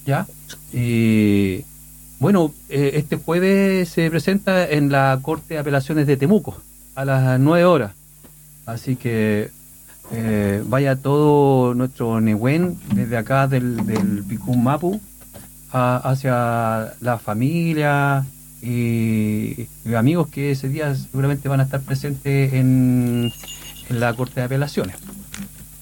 ¿ya? Y bueno, este jueves se presenta en la Corte de Apelaciones de Temuco a las 9 horas. Así que vaya todo nuestro Nehuen desde acá del Picún Mapu hacia la familia y amigos que ese día seguramente van a estar presentes en la Corte de Apelaciones.